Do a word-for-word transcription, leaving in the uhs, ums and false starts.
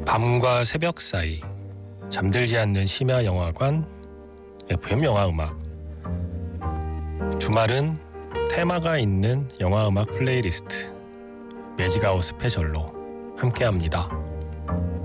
밤과 새벽 사이 잠들지 않는 심야 영화관 에프엠 영화음악. 주말은 테마가 있는 영화음악 플레이리스트 매직아웃 스페셜로 함께합니다.